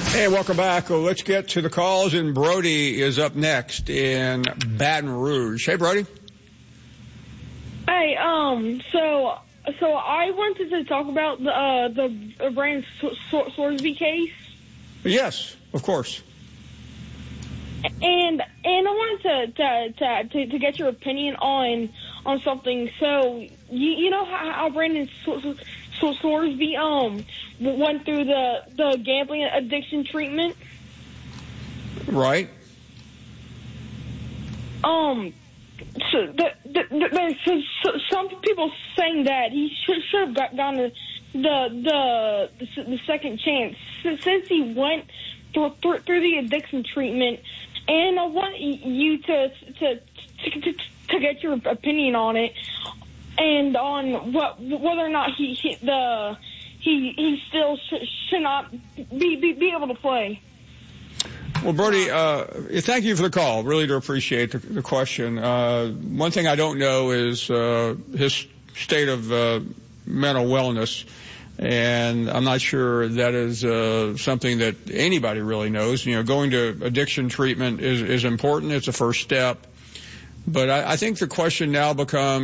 Hey, welcome back. Well, let's get to the calls, and Brody is up next in Baton Rouge. Hey, Brody. Hey, so I wanted to talk about the Brandon Sorsby case. Yes, of course. And I wanted to get your opinion on something. So you know how Brandon Sorsby went through the gambling addiction treatment? Right. So there's some people saying that he should have gotten the second chance since he went through the addiction treatment. And I want you to get your opinion on it, and on whether or not he still should not be able to play. Well, Brody, thank you for the call. Really do appreciate the question. One thing I don't know is his state of mental wellness, and I'm not sure that is something that anybody really knows. You know, going to addiction treatment is important. It's a first step. But I think the question now becomes,